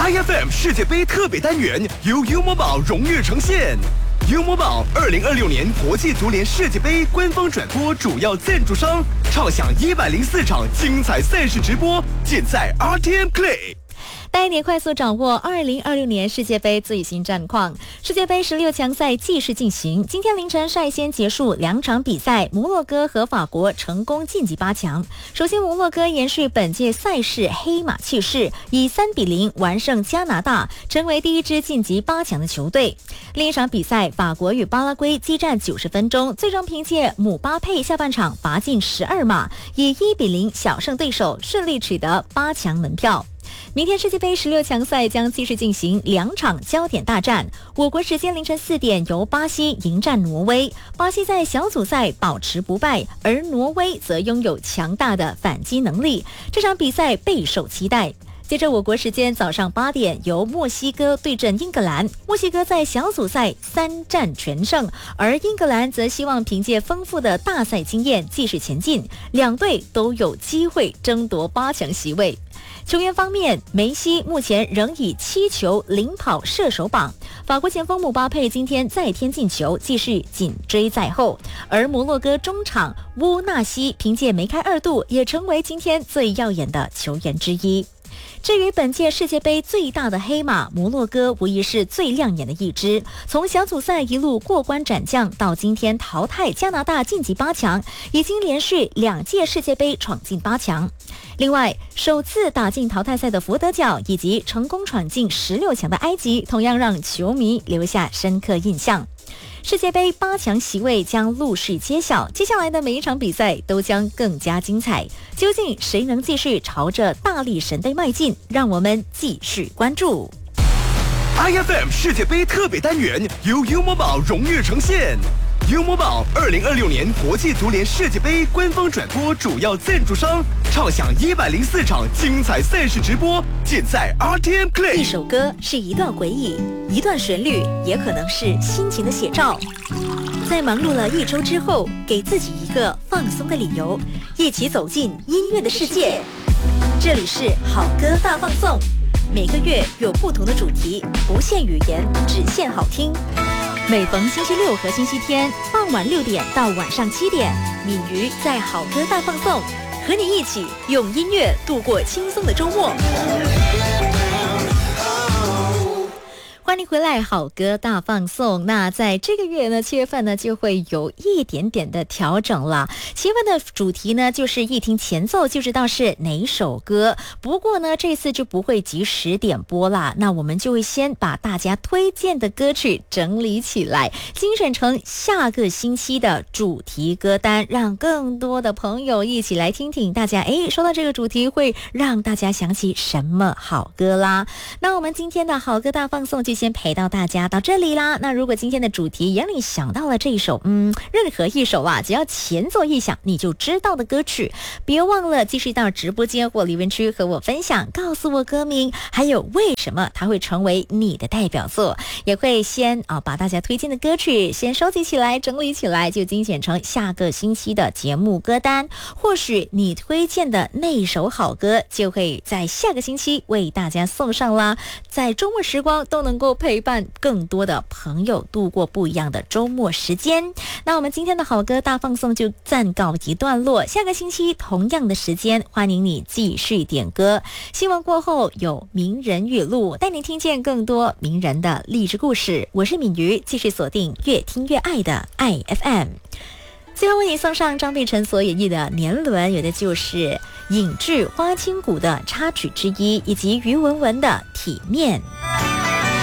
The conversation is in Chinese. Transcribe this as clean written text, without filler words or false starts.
IFM 世界杯特别单元由 U Mobile 荣誉呈现。U Mobile 2026年国际足联世界杯官方转播主要赞助商，畅享104场精彩赛事直播，尽在 RTM Play。 带你快速掌握2026年世界杯最新战况。世界杯16强赛继续进行，今天凌晨率先结束2场比赛，摩洛哥和法国成功晋级8强。首先，摩洛哥延续本届赛事黑马气势，以3-0完胜加拿大，成为第一支晋级8强的球队。另一场比赛，法国与巴拉圭激战90分钟，最终凭借姆巴佩下半场罚进12码，以1-0小胜对手，顺利取得8强门票。明天世界杯16强赛将继续进行2场焦点大战。我国时间凌晨4点，由巴西迎战挪威。巴西在小组赛保持不败，而挪威则拥有强大的反击能力。这场比赛备受期待。接着，我国时间早上8点，由墨西哥对阵英格兰。墨西哥在小组赛3战全胜，而英格兰则希望凭借丰富的大赛经验继续前进。两队都有机会争夺8强席位。球员方面，梅西目前仍以7球领跑射手榜，法国前锋姆巴佩今天再添进球，继续紧追在后。而摩洛哥中场乌纳西凭借梅开2度，也成为今天最耀眼的球员之一。至于本届世界杯最大的黑马，摩洛哥无疑是最亮眼的一支。从小组赛一路过关斩将，到今天淘汰加拿大晋级8强，已经连续2届世界杯闯进8强。另外，首次打进淘汰赛的佛得角，以及成功闯进16强的埃及，同样让球迷留下深刻印象。世界杯8强席位将陆续揭晓，接下来的每一场比赛都将更加精彩。究竟谁能继续朝着大力神杯迈进？让我们继续关注。 IFM 世界杯特别单元由 U Mobile 荣誉呈现。U Mobile 2026年国际足联世界杯官方转播主要赞助商，畅享104场精彩赛事直播，尽在 RTM Play。 一首歌是一段回忆，一段旋律也可能是心情的写照。在忙碌了1周之后，给自己一个放松的理由，一起走进音乐的世界。这里是好歌大放送，每个月有不同的主题，不限语言，只限好听。每逢星期六和星期天傍晚6点到晚上7点，敏瑜在好歌大放送，和你一起用音乐度过轻松的周末。欢迎回来，好歌大放送。那在这个月呢，7月份呢就会有一点点的调整了。7月份的主题呢，就是一听前奏就知道是哪首歌。不过呢，这次就不会及时点播啦。那我们就会先把大家推荐的歌曲整理起来，精选成下个星期的主题歌单，让更多的朋友一起来听听。大家说到这个主题，会让大家想起什么好歌啦？那我们今天的好歌大放送就先陪到大家到这里啦。那如果今天的主题也让你想到了这一首任何一首只要前奏一响你就知道的歌曲，别忘了继续到直播间或留言区和我分享，告诉我歌名，还有为什么它会成为你的代表作。也会先把大家推荐的歌曲先收集起来，整理起来，就精选成下个星期的节目歌单。或许你推荐的那首好歌就会在下个星期为大家送上啦。在周末时光都能够陪伴更多的朋友度过不一样的周末时间。那我们今天的好歌大放送就暂告一段落，下个星期同样的时间，欢迎你继续点歌。新闻过后有名人语录，带你听见更多名人的励志故事。我是敏瑜，继续锁定越听越爱的爱 FM。最后为你送上张碧晨所演绎的年轮，有的就是引致花千骨的插曲之一，以及于文文的体面。